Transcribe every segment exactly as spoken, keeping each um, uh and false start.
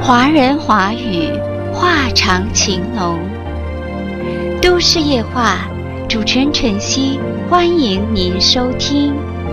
华人华语，话长情浓。都市夜话，主持人晨曦，欢迎您收听。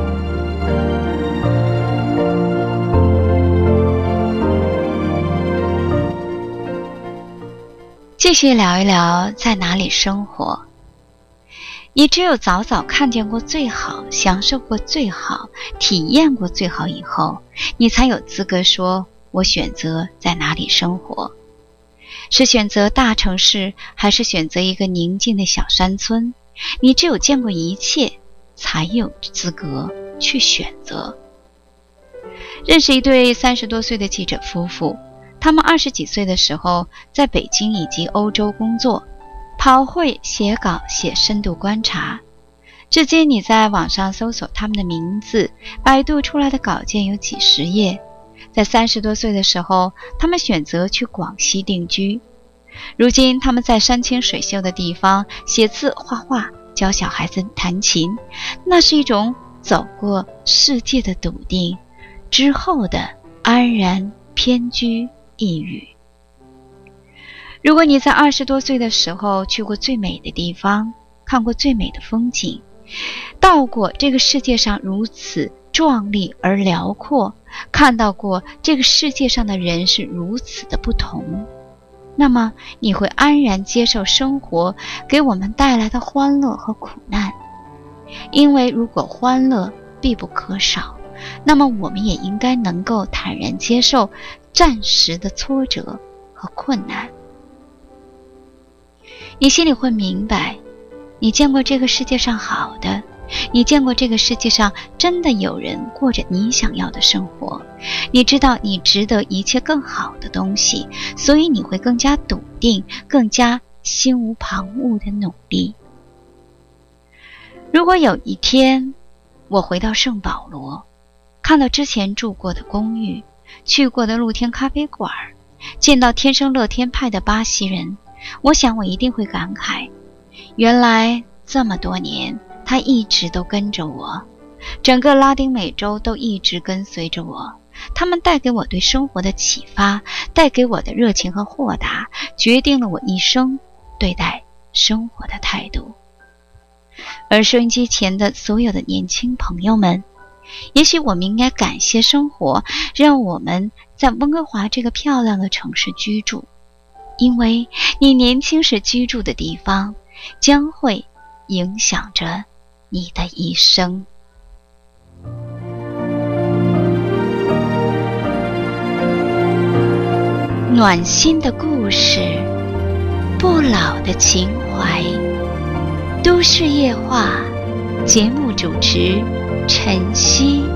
继续聊一聊在哪里生活。你只有早早看见过最好，享受过最好，体验过最好以后，你才有资格说我选择在哪里生活。是选择大城市，还是选择一个宁静的小山村？你只有见过一切，才有资格去选择。认识一对三十多岁的记者夫妇，他们二十几岁的时候在北京以及欧洲工作，跑会写稿写深度观察。至今你在网上搜索他们的名字，百度出来的稿件有几十页。在三十多岁的时候，他们选择去广西定居。如今他们在山清水秀的地方写字画画，教小孩子弹琴，那是一种走过世界的笃定之后的安然偏居一隅。如果你在二十多岁的时候去过最美的地方，看过最美的风景，到过这个世界上如此壮丽而辽阔，看到过这个世界上的人是如此的不同，那么你会安然接受生活给我们带来的欢乐和苦难。因为如果欢乐必不可少，那么我们也应该能够坦然接受暂时的挫折和困难。你心里会明白，你见过这个世界上好的，你见过这个世界上真的有人过着你想要的生活，你知道你值得一切更好的东西，所以你会更加笃定，更加心无旁骛的努力。如果有一天我回到圣保罗，看到之前住过的公寓，去过的露天咖啡馆，见到天生乐天派的巴西人，我想我一定会感慨，原来这么多年他一直都跟着我，整个拉丁美洲都一直跟随着我，他们带给我对生活的启发，带给我的热情和豁达，决定了我一生对待生活的态度。而收音机前的所有的年轻朋友们，也许我们应该感谢生活，让我们在温哥华这个漂亮的城市居住，因为你年轻时居住的地方将会影响着你的一生。暖心的故事，不老的情怀，都市夜话，节目主持晨曦。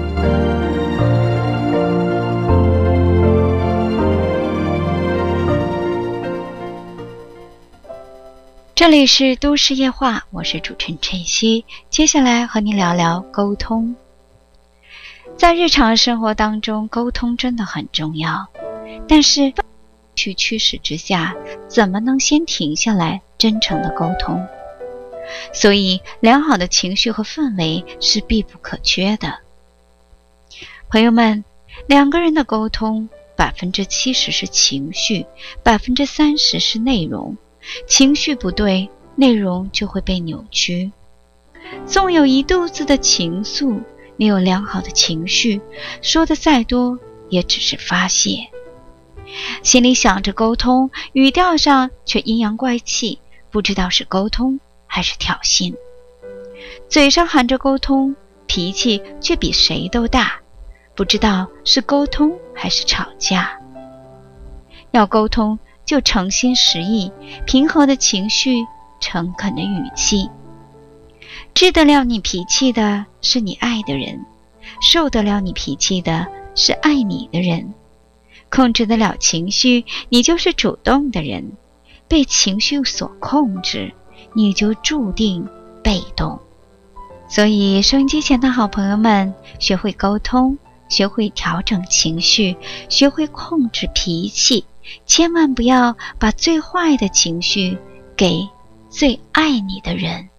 这里是都市夜话，我是主持人晨曦。接下来和你聊聊沟通。在日常生活当中，沟通真的很重要，但是去驱使之下，怎么能先停下来真诚的沟通？所以良好的情绪和氛围是必不可缺的。朋友们，两个人的沟通百分之七十是情绪，百分之三十是内容。情绪不对，内容就会被扭曲。纵有一肚子的情愫，没有良好的情绪，说的再多也只是发泄。心里想着沟通，语调上却阴阳怪气，不知道是沟通还是挑衅。嘴上喊着沟通，脾气却比谁都大，不知道是沟通还是吵架。要沟通就诚心实意，平和的情绪，诚恳的语气。治得了你脾气的是你爱的人，受得了你脾气的是爱你的人。控制得了情绪，你就是主动的人；被情绪所控制，你就注定被动。所以收音机前的好朋友们，学会沟通，学会调整情绪，学会控制脾气，千万不要把最坏的情绪给最爱你的人。